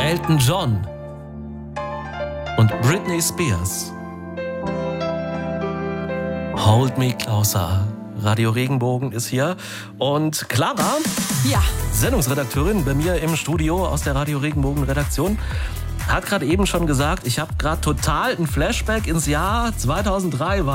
Elton John und Britney Spears. Hold Me Closer. Radio Regenbogen ist hier. Und Clara, ja, Sendungsredakteurin bei mir im Studio aus der Radio Regenbogen Redaktion, hat gerade eben schon gesagt, ich habe gerade total ein Flashback ins Jahr 2003.